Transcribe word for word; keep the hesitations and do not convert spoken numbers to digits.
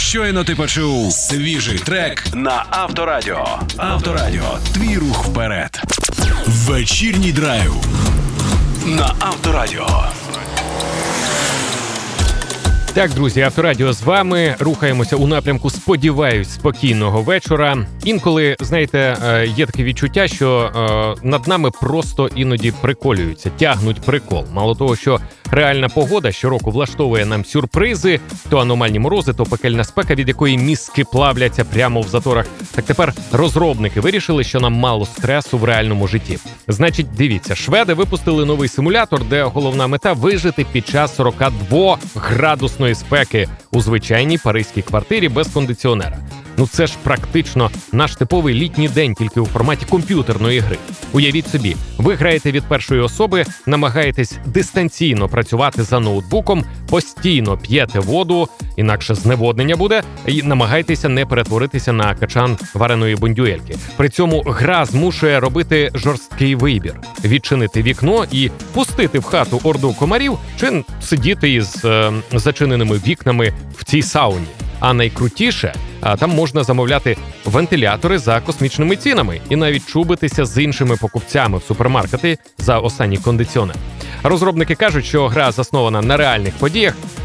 Щойно ти почув свіжий трек на Авторадіо. Авторадіо. Твій рух вперед. Вечірній драйв на Авторадіо. Так, друзі, Авторадіо з вами. Рухаємося у напрямку, сподіваюсь, спокійного вечора. Інколи, знаєте, є таке відчуття, що над нами просто іноді приколюються, тягнуть прикол. Мало того, що реальна погода щороку влаштовує нам сюрпризи, то аномальні морози, то пекельна спека, від якої мізки плавляться прямо в заторах. Так тепер розробники вирішили, що нам мало стресу в реальному житті. Значить, дивіться, шведи випустили новий симулятор, де головна мета – вижити під час сорокадвоградусної спеки у звичайній паризькій квартирі без кондиціонера. Ну це ж практично наш типовий літній день, тільки у форматі комп'ютерної гри. Уявіть собі, ви граєте від першої особи, намагаєтесь дистанційно працювати за ноутбуком, постійно п'єте воду, інакше зневоднення буде, і намагаєтеся не перетворитися на качан вареної бондюельки. При цьому гра змушує робити жорсткий вибір – відчинити вікно і пустити в хату орду комарів чи сидіти із е, зачиненими вікнами в цій сауні. А найкрутіше, а там можна замовляти вентилятори за космічними цінами і навіть чубитися з іншими покупцями в супермаркети за останній кондиціонер. Розробники кажуть, що гра заснована на реальних подіях,